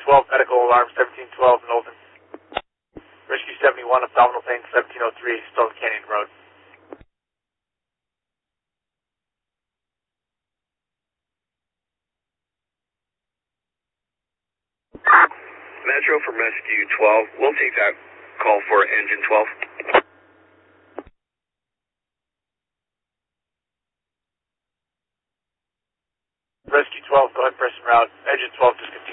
12, medical alarm 1712, Knowlton. Rescue 71, abdominal pain 1703, Stone Canyon Road. Metro from Rescue 12. We'll take that call for engine 12. Rescue 12, go ahead, press en route. Engine 12 discontinued.